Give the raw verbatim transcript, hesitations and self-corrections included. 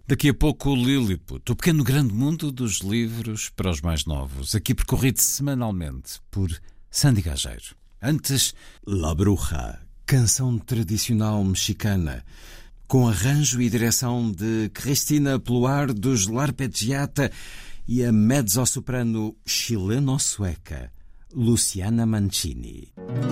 Daqui a pouco o Lilliput, o pequeno grande mundo dos livros para os mais novos, aqui percorrido semanalmente por Sandy Gageiro. Antes, La Bruja, canção tradicional mexicana, com arranjo e direção de Cristina Ploar dos L'Arpeggiata e a mezzo-soprano chileno-sueca Luciana Mancini.